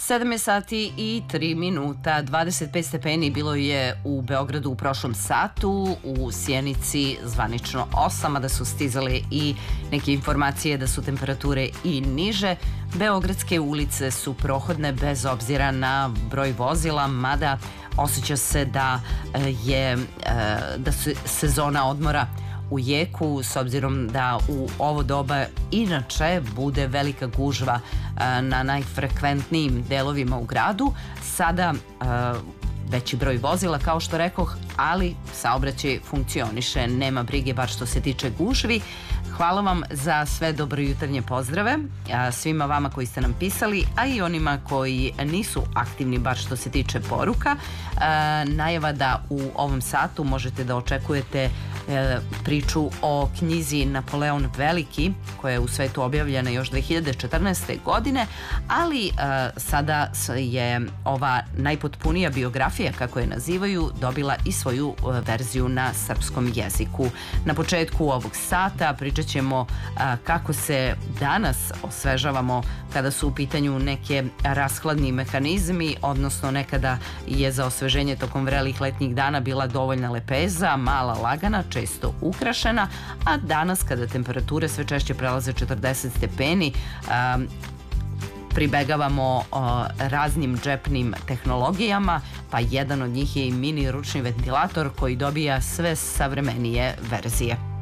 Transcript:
7 je sati i 3 minuta, 25 stepeni bilo je u Beogradu u prošlom satu, u Sjenici zvanično 8, a da su stizale i neke informacije da su temperature i niže. Beogradske ulice su prohodne bez obzira na broj vozila, mada osjeća se da su sezona odmora u jeku, s obzirom da u ovo doba inače bude velika gužva na najfrekventnijim delovima u gradu. Sada veći broj vozila, kao što rekoh, ali saobraćaj funkcioniše, nema brige bar što se tiče gužvi. Hvala vam za sve dobrojutarnje pozdrave, svima vama koji ste nam pisali, a i onima koji nisu aktivni bar što se tiče poruka. Najava da u ovom satu možete da očekujete priču o knjizi Napoleon Veliki, koja je u svetu objavljena još 2014. godine, ali sada je ova najpotpunija biografija, kako je nazivaju, dobila i svoju verziju na srpskom jeziku. Na početku ovog sata pričat ćemo kako se danas osvežavamo kada su u pitanju neke rashladni mehanizmi, odnosno nekada je za osveženje tokom vrelih letnjih dana bila dovoljna lepeza, mala, lagana, često ukrašena, a danas kada temperature sve češće prelaze 40 stepeni, pribegavamo raznim džepnim tehnologijama, pa jedan od njih je i mini ručni ventilator koji dobija sve savremenije verzije.